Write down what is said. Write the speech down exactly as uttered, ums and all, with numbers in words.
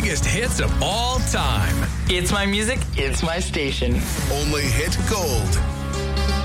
biggest hits of all time. It's my music, it's my station. Only hit gold.